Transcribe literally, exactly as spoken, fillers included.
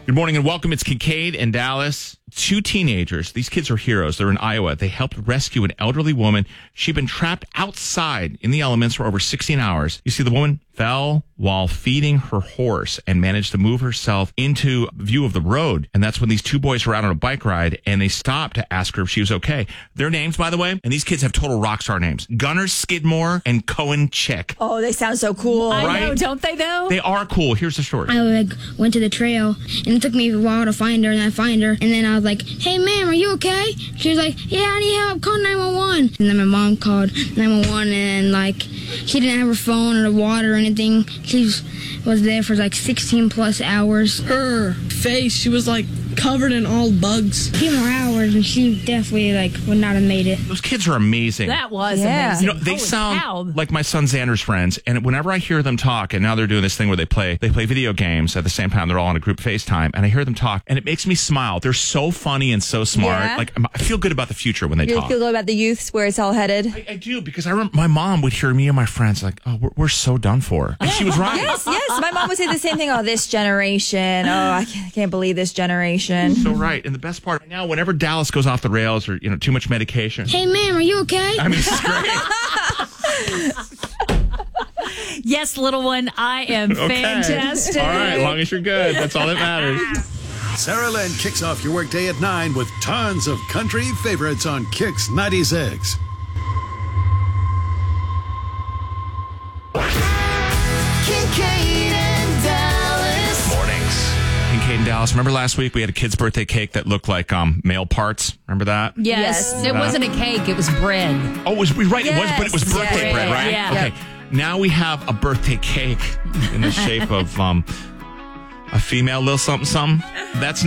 Good morning and welcome. It's Kincaid in Dallas. Two teenagers. These kids are heroes. They're in Iowa. They helped rescue an elderly woman. She'd been trapped outside in the elements for over sixteen hours. You see, the woman fell while feeding her horse and managed to move herself into view of the road. And that's when these two boys were out on a bike ride and they stopped to ask her if she was okay. Their names, by the way, and these kids have total rock star names. Gunnar Skidmore and Cohen Chick. Oh, they sound so cool. I Right? know, don't they though? They are cool. Here's the story. I like went to the trail and it took me a while to find her, and I find her, and then I was like, "Hey, ma'am, are you okay?" She was like, "Yeah, I need help. Call nine one one." And then my mom called nine one one, and like she didn't have her phone or the water or anything. She was, was there for like sixteen plus hours. Her face, she was like covered in all bugs. A few more hours, and she definitely like would not have made it. Those kids are amazing. That was Yeah. amazing. You know, they Holy sound cow. like my son Xander's friends, and whenever I hear them talk, and now they're doing this thing where they play they play video games at the same time, they're all on a group FaceTime, and I hear them talk, and it makes me smile. They're so funny and so smart. Yeah. Like I'm- I feel good about the future when they You talk. feel good about the youths, where it's all headed? I, I do, because I remember my mom would hear me and my friends like, "Oh, we're, we're so done for," and she was right. Yes, yes. My mom would say the same thing. Oh, this generation. Oh, I can't, I can't believe this generation. So right, and the best part now, whenever Dallas goes off the rails or you know too much medication, Hey, ma'am, are you okay? I mean, this is great. Yes, little one, I am Okay. fantastic. All right, as long as you're good, that's all that matters. Sarah Lynn kicks off your workday at nine with tons of country favorites on Kix ninety-six. Kincaid and Dallas. Mornings. Kincaid and Dallas. Remember last week we had a kid's birthday cake that looked like um, male parts? Remember that? Yes, Yes. it wasn't a cake, it was bread. Oh, it was right. It was, but it was Yes, birthday yes, bread, right? yeah. Okay. Now we have a birthday cake in the shape of um, a female little something something. That's